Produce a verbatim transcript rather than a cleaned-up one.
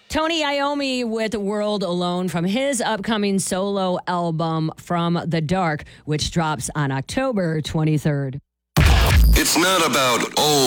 Tony Iommi with World Alone from his upcoming solo album From the Dark, which drops on October twenty-third. It's not about old.